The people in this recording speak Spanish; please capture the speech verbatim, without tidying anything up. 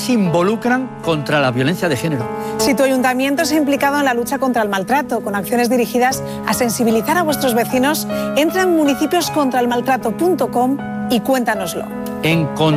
se involucran contra la violencia de género. Si tu ayuntamiento se ha implicado en la lucha contra el maltrato, con acciones dirigidas a sensibilizar a vuestros vecinos, entra en municipios contra el maltrato punto com y cuéntanoslo. En